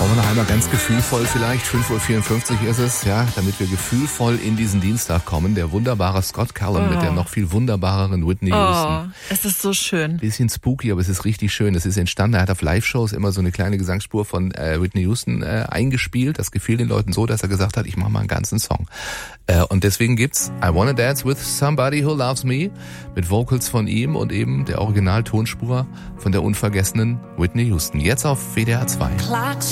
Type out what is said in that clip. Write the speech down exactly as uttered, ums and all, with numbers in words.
Wollen wir noch einmal ganz gefühlvoll vielleicht, fünf Uhr vierundfünfzig ist es, ja, damit wir gefühlvoll in diesen Dienstag kommen. Der wunderbare Scott Callum Oh. mit der noch viel wunderbareren Whitney Houston. Oh, es ist so schön. Bisschen spooky, aber es ist richtig schön. Es ist entstanden, er hat auf Live-Shows immer so eine kleine Gesangsspur von äh, Whitney Houston äh, eingespielt. Das gefiel den Leuten so, dass er gesagt hat, ich mache mal einen ganzen Song. Äh, und deswegen gibt's I Wanna Dance With Somebody Who Loves Me mit Vocals von ihm und eben der Original-Tonspur von der unvergessenen Whitney Houston. Jetzt auf W D R zwei. Clocks